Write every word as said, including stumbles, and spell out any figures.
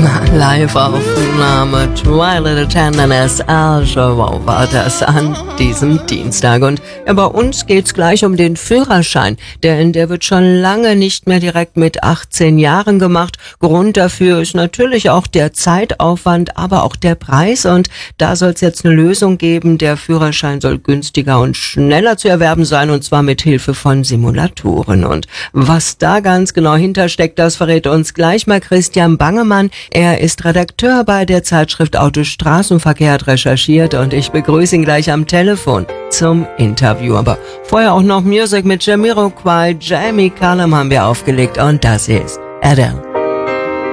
Live-Aufnahme Twilight Tenderness, also wow, war das an diesem Dienstag. Und ja, bei uns geht's gleich um den Führerschein, denn der wird schon lange nicht mehr direkt mit achtzehn Jahren gemacht. Grund dafür ist natürlich auch der Zeitaufwand, aber auch der Preis. Und da soll es jetzt eine Lösung geben. Der Führerschein soll günstiger und schneller zu erwerben sein, und zwar mit Hilfe von Simulatoren. Und was da ganz genau hintersteckt, das verrät uns gleich mal Christian Bangemann. Er ist Redakteur bei der Zeitschrift Autostraßenverkehr, hat recherchiert, und ich begrüße ihn gleich am Telefon zum Interview. Aber vorher auch noch Musik mit Jamiroquai, Jamie Cullum haben wir aufgelegt, und das ist Adele.